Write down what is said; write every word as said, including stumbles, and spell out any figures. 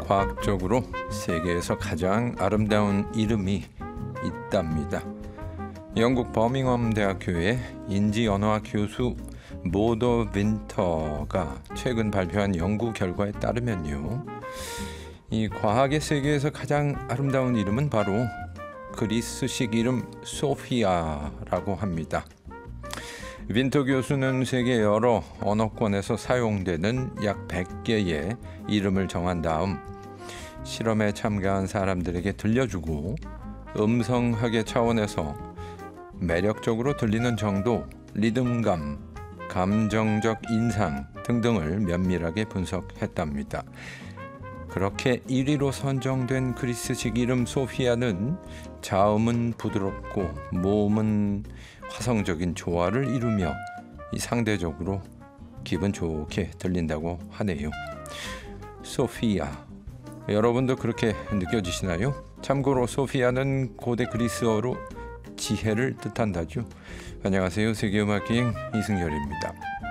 과학적으로 세계에서 가장 아름다운 이름이 있답니다. 영국 버밍엄 대학교의 인지언어학 교수 모더 윈터가 최근 발표한 연구 결과에 따르면요, 이 과학의 세계에서 가장 아름다운 이름은 바로 그리스식 이름 소피아라고 합니다. 윈터 교수는 세계 여러 언어권에서 사용되는 약 백 개의 이름을 정한 다음 실험에 참가한 사람들에게 들려주고 음성학의 차원에서 매력적으로 들리는 정도, 리듬감, 감정적 인상 등등을 면밀하게 분석했답니다. 그렇게 일 위로 선정된 그리스식 이름 소피아는 자음은 부드럽고 모음은 화성적인 조화를 이루며 상대적으로 기분 좋게 들린다고 하네요. 소피아, 여러분도 그렇게 느껴지시나요? 참고로 소피아는 고대 그리스어로 지혜를 뜻한다죠. 안녕하세요. 세계음악기행 이승열입니다.